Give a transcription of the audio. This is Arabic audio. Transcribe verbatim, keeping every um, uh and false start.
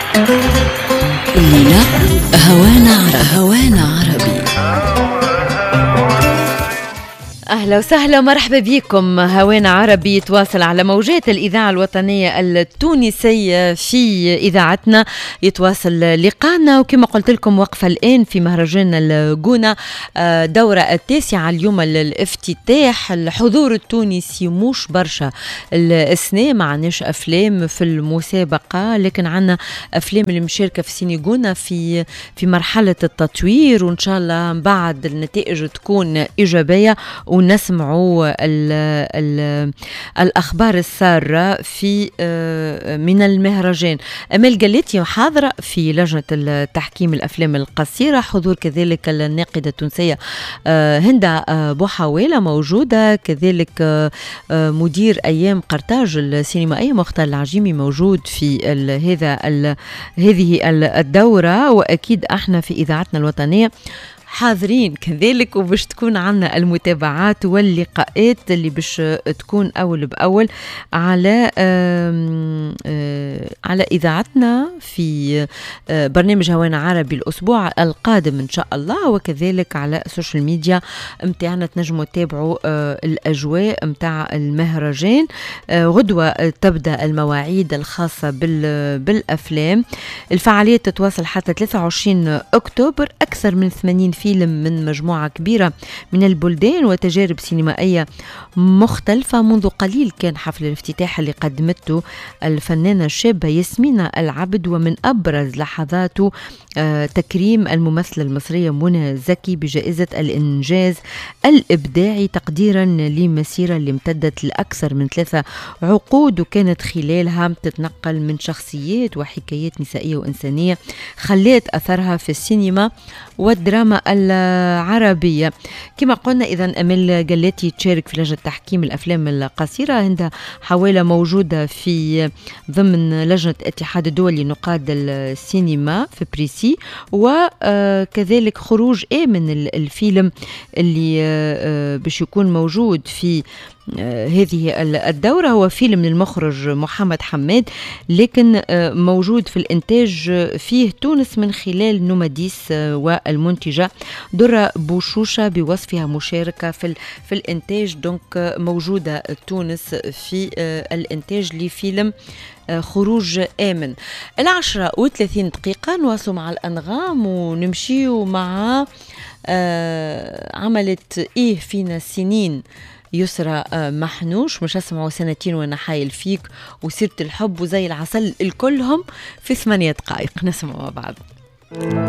الليلة هوانا عربي. هوانا عربي. أهلا وسهلا ومرحبا بكم. هوانا عربي يتواصل على موجات الإذاعة الوطنية التونسية. في إذاعتنا يتواصل لقاءنا، وكما قلت لكم وقفة الآن في مهرجان الجونة، دورة التاسعة اليوم الافتتاح. الحضور التونسي مش برشا السنة، ما عناش أفلام في المسابقة، لكن عنا أفلام اللي مشاركة في سيني جونة في في مرحلة التطوير، وإن شاء الله بعد النتائج تكون إيجابية ونسمعوا ال ال الأخبار السارة في من المهرجان. أمال جليتي حاضرة في لجنة التحكيم الأفلام القصيرة، حضور كذلك الناقدة التونسية هند بوحوالة موجودة، كذلك مدير أيام قرطاج السينمائية مختار العجيمي موجود في هذا هذه الدورة، وأكيد احنا في إذاعتنا الوطنية حاضرين كذلك، وباش تكون عنا المتابعات واللقاءات اللي باش تكون أول بأول على آم آم على إذاعتنا في برنامج هوانا عربي الأسبوع القادم إن شاء الله، وكذلك على السوشيال ميديا متاعنا تنجموا تتابعوا الأجواء متاع المهرجان. غدوة تبدأ المواعيد الخاصة بالأفلام. الفعالية تتواصل حتى ثلاثة وعشرين أكتوبر. أكثر من ثمانين فيلم من مجموعة كبيرة من البلدان وتجارب سينمائية مختلفة. منذ قليل كان حفل الافتتاح اللي قدمته الفنانة الشابة ياسمين العبد، ومن أبرز لحظاته آه تكريم الممثلة المصرية منى زكي بجائزة الإنجاز الإبداعي تقديرا لمسيرة اللي امتدت لأكثر من ثلاثة عقود، وكانت خلالها تتنقل من شخصيات وحكايات نسائية وإنسانية خلت أثرها في السينما والدراما العربية. كما قلنا إذن أمال جلاتي تشارك في لجنة تحكيم الأفلام القصيرة. هند حوالة موجودة في ضمن لجنة اتحاد الدولي نقاد السينما في بريسي، وكذلك خروج آمن الفيلم اللي باش يكون موجود في هذه الدورة. هو فيلم من المخرج محمد حماد، لكن موجود في الإنتاج فيه تونس من خلال نوماديس والمنتجة درة بوشوشة بوصفها مشاركة في في الإنتاج. دونك موجودة تونس في الإنتاج لفيلم خروج آمن. العشرة وثلاثين دقيقة نواصل مع الأنغام ونمشيو مع عملت إيه فينا سنين يسرى محنوش. مش اسمعوا سنتين وانا حايل فيك وسيرة الحب وزي العسل، الكلهم في ثمانية دقائق نسمع مع بعض.